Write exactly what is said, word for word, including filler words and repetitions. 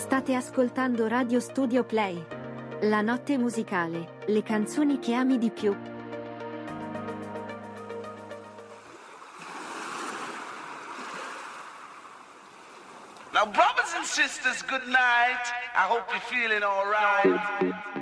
State ascoltando Radio Studio Play. La notte musicale, le canzoni che ami di più. Now, brothers and sisters, good night. I hope you're feeling all right.